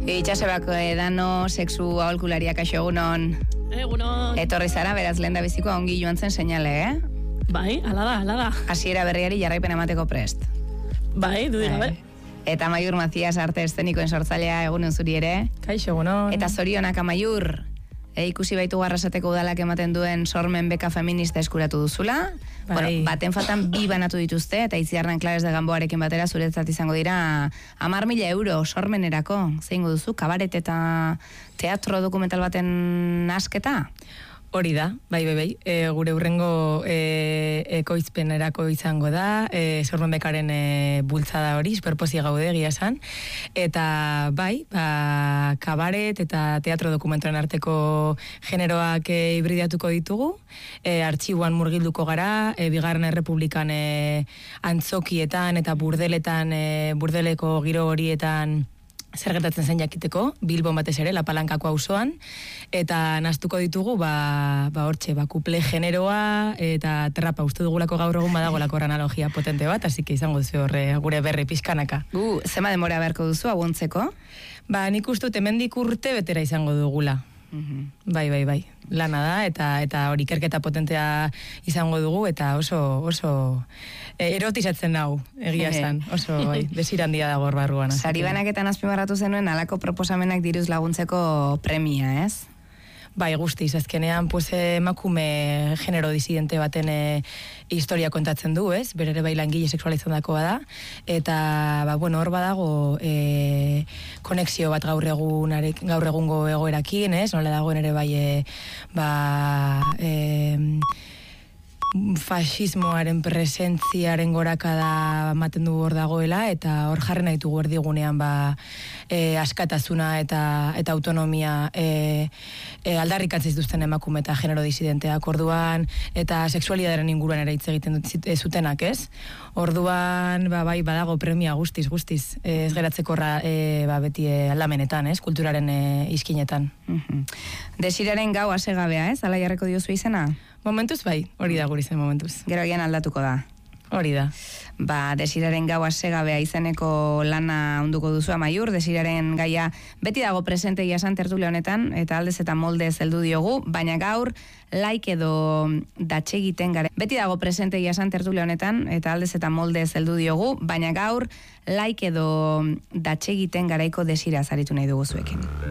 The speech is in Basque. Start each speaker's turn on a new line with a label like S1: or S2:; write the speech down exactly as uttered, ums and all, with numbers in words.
S1: Itxasebak edano, sexu aholkularia kaixo egunon.
S2: Egunon.
S1: Etorri zara, beraz lehen da bizikoa ongi joan zen seinale, eh?
S2: Bai, ala da, ala da.
S1: Hasiera berriari jarraipen emateko prest.
S2: Bai, dudik gabe.
S1: Eta Amaiur Macias arte eszenikoen sortzailea egunon zuri ere.
S2: Kaixo, egunon.
S1: Eta zorionak Amaiur. E, ikusi baitu garrasateko udalak ematen duen sormen beka feminista eskuratu duzula.
S2: Bai.
S1: Bueno, baten faltan bi banatu dituzte, eta Itziarren Klares de Gamboarekin batera zuretzat izango dira hamar mila euro sormenerako. Zeingo duzu, kabaret eta teatro dokumental baten asketa?
S3: Hori da, bai, bai, bai. E, gure hurrengo e, ekoizpenerako izango da, e, sormenbekaren e, bultzada hori, superposi gaude egia esan. Eta bai, ba, kabaret eta teatro dokumentoren arteko generoak e, hibridatuko ditugu. E, artxiboan murgilduko gara, e, bigarren errepublikan e, antzokietan eta burdeletan, e, burdeleko giro horietan zer gertatzen zen jakiteko, Bilbon batez ere, La Palankako auzoan, eta naztuko ditugu, ba, ba hortxe, ba, kuple generoa, eta trapa, uste dugulako gaur egun badagolako analogia potente bat, así que izango duzu horre gure berri pizkanaka.
S1: Gu, zema demora beharko duzu, aguntzeko?
S3: Ba, nik uste dut hemendik urte betera izango dugula.
S1: Mm-hmm.
S3: Bai, bai, bai. Lana da, eta eta hori ikerketa potentea izango dugu, eta oso, oso e, erotizatzen nau, egia esan. Oso, bai, desirandia dago hor barruan.
S1: Saribanaketan azpimarratu zenuen halako proposamenak diruz laguntzeko premia, ez?
S3: Bai, guztiz, azkenean pues, emakume genero disidente baten e, historia kontatzen du, ez? Berere bai langile sexualizandakoa da. Eta, ba, bueno, hor badago e, konexio bat gaur, egunarek, gaur egungo egoerakin, ez? Nola dagoen ere bai, e, ba... E, fasismoaren presentziaren gorakada ematen du hor dagoela, eta hor jarri nahi dugu erdigunean ba, e, askatasuna eta, eta autonomia e, e, aldarrikatzen dituzten emakume eta genero disidenteak orduan, eta sexualidadaren inguruan ere hitz egiten dut zutenak, ez? Orduan, ba, bai, badago premia guztiz, guztiz, e, ez geratzeko e, ba, beti e, aldamenetan, ez? Kulturaren e, izkinetan.
S1: Mm-hmm. Desiraren gau asegabea, ez? Ala jarreko diozu izena?
S3: Momentuz bai, hori da guri zen momentuz.
S1: Gero gian aldatuko da.
S3: Hori da.
S1: Ba, Desiraren gau asegabea izeneko lana onduko duzu Amaiur, Desiraren gaia beti dago presente iasan tertulia honetan, eta aldez eta moldez heldu diogu, baina gaur laik edo datxegiten gara. Beti dago presente iasan tertulia honetan, eta aldez eta moldez heldu diogu, baina gaur laik edo datxegiten garaiko Desira zaritu nahi dugu zuekin.